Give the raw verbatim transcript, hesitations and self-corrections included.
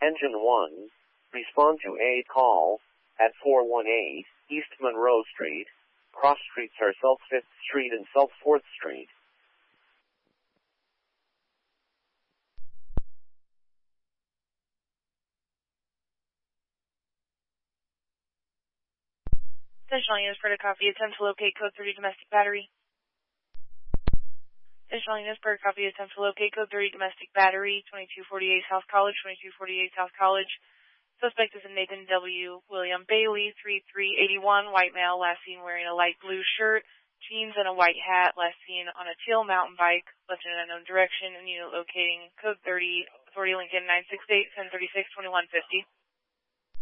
Engine one, respond to a call at four one eight East Monroe Street. Cross streets are South fifth Street and South fourth Street. Additional units per copy. Attempt to locate code thirty domestic battery. Additional units per copy. Attempt to locate code thirty domestic battery, twenty-two forty-eight South College, twenty-two forty-eight South College. Suspect is a Nathan W. William Bailey, thirty-three eighty-one, white male, last seen wearing a light blue shirt, jeans, and a white hat, last seen on a teal mountain bike, left in an unknown direction, and unit locating code thirty, authority Lincoln nine six eight, ten thirty-six, twenty-one fifty.